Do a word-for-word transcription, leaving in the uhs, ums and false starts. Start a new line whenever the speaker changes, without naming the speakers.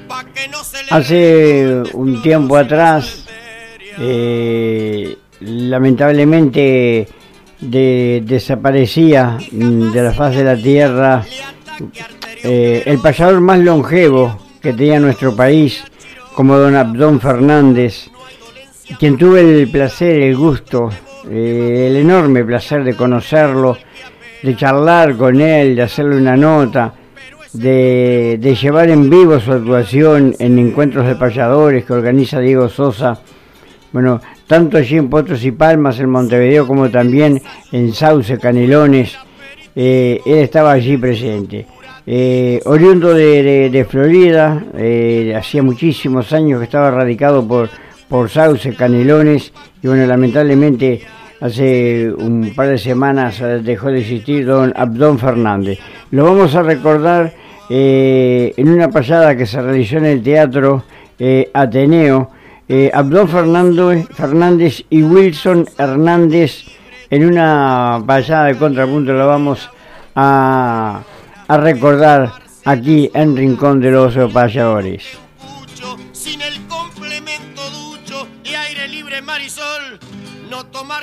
Hace un tiempo atrás, eh, lamentablemente de, desaparecía de la faz de la tierra eh, el payador más longevo que tenía nuestro país, como don Abdón Fernández, quien tuve el placer, el gusto, eh, el enorme placer de conocerlo, de charlar con él, de hacerle una nota, de, de llevar en vivo su actuación en encuentros de payadores que organiza Diego Sosa. Bueno, tanto allí en Potros y Palmas, en Montevideo, como también en Sauce, Canelones, eh, él estaba allí presente. Eh, oriundo de, de, de Florida, eh, hacía muchísimos años que estaba radicado por, por Sauce, Canelones, y bueno, lamentablemente hace un par de semanas dejó de existir don Abdón Fernández. Lo vamos a recordar eh, en una payada que se realizó en el Teatro eh, Ateneo. Eh, Abdón Fernández, Fernández y Wilson Hernández en una payada de contrapunto. Lo vamos a, a recordar aquí en Rincón de los Payadores.
Sin el complemento ducho y aire libre, Marisol, no tomar